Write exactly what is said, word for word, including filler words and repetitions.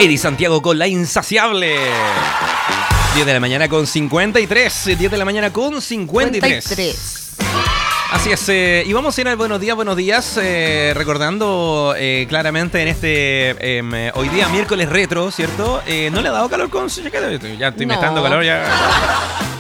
Eddie Santiago con La Insaciable. diez de la mañana con cincuenta y tres. diez de la mañana con cincuenta y tres. cincuenta y tres. Así es, eh, y vamos a ir al Buenos Días, Buenos Días, eh, recordando eh, claramente en este, eh, hoy día miércoles retro, ¿cierto? Eh, ¿No le ha dado calor con su chaqueta? Ya estoy No. metiendo calor ya.